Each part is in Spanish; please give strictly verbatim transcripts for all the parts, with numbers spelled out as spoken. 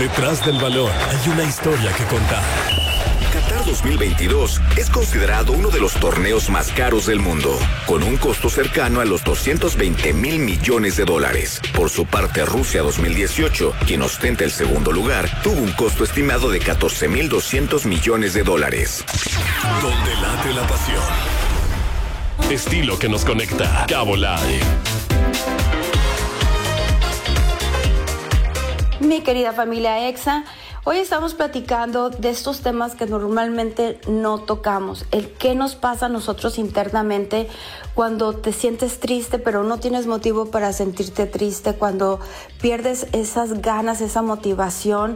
Detrás del balón hay una historia que contar. Qatar dos mil veintidós es considerado uno de los torneos más caros del mundo, con un costo cercano a los doscientos veinte mil millones de dólares. Por su parte, Rusia dos mil dieciocho, quien ostenta el segundo lugar, tuvo un costo estimado de catorce mil doscientos millones de dólares. Donde late la pasión. Estilo que nos conecta. Cabo Live. Mi querida familia Exa, hoy estamos platicando de estos temas que normalmente no tocamos. El qué nos pasa a nosotros internamente cuando te sientes triste, pero no tienes motivo para sentirte triste, cuando pierdes esas ganas, esa motivación.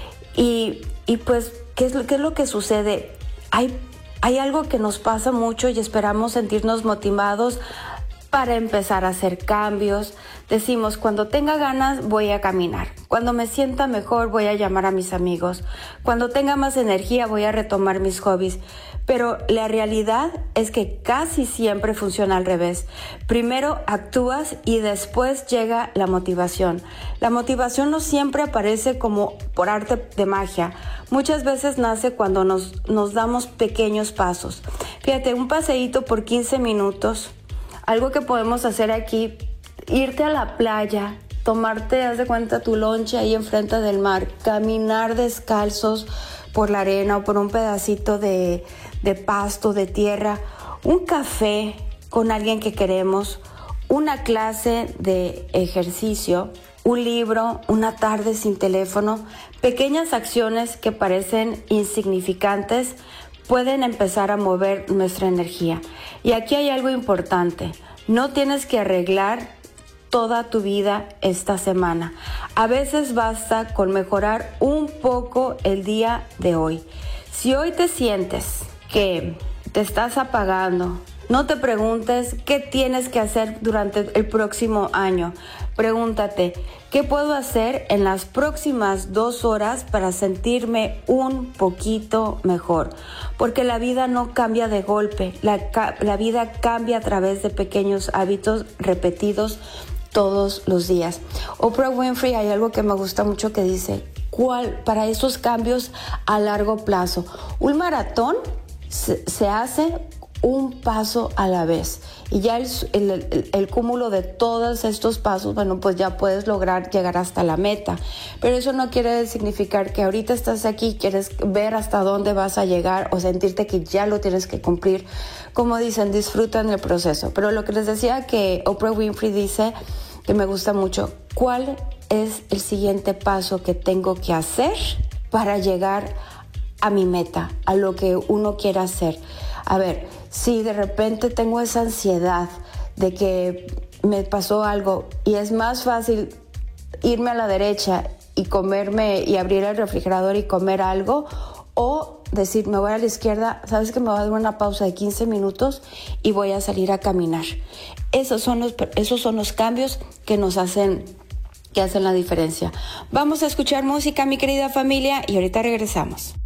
Y, y pues, ¿qué es, qué es lo que sucede? Hay, hay algo que nos pasa mucho y esperamos sentirnos motivados para empezar a hacer cambios. Decimos, cuando tenga ganas voy a caminar. Cuando me sienta mejor voy a llamar a mis amigos. Cuando tenga más energía voy a retomar mis hobbies. Pero la realidad es que casi siempre funciona al revés. Primero actúas y después llega la motivación. La motivación no siempre aparece como por arte de magia. Muchas veces nace cuando nos, nos damos pequeños pasos. Fíjate, un paseíto por quince minutos. Algo que podemos hacer aquí, irte a la playa, tomarte, haz de cuenta, tu lonche ahí enfrente del mar, caminar descalzos por la arena o por un pedacito de, de pasto, de tierra, un café con alguien que queremos, una clase de ejercicio, un libro, una tarde sin teléfono, pequeñas acciones que parecen insignificantes, pueden empezar a mover nuestra energía. Y aquí hay algo importante. No tienes que arreglar toda tu vida esta semana. A veces basta con mejorar un poco el día de hoy. Si hoy te sientes que te estás apagando, no te preguntes qué tienes que hacer durante el próximo año. Pregúntate, ¿qué puedo hacer en las próximas dos horas para sentirme un poquito mejor? Porque la vida no cambia de golpe, la, la vida cambia a través de pequeños hábitos repetidos todos los días. Oprah Winfrey, hay algo que me gusta mucho que dice, ¿cuál para esos cambios a largo plazo? Un maratón se, se hace un paso a la vez y ya el, el, el, el cúmulo de todos estos pasos, bueno, pues ya puedes lograr llegar hasta la meta, pero eso no quiere significar que ahorita estás aquí, quieres ver hasta dónde vas a llegar o sentirte que ya lo tienes que cumplir. Como dicen, disfrutan el proceso. Pero lo que les decía que Oprah Winfrey dice, que me gusta mucho, ¿cuál es el siguiente paso que tengo que hacer para llegar a mi meta, a lo que uno quiera hacer? A ver, si de repente tengo esa ansiedad de que me pasó algo y es más fácil irme a la derecha y comerme y abrir el refrigerador y comer algo, o decir, me voy a la izquierda, sabes que me voy a dar una pausa de quince minutos y voy a salir a caminar. Esos son los, esos son los cambios que nos hacen, que hacen la diferencia. Vamos a escuchar música, mi querida familia, y ahorita regresamos.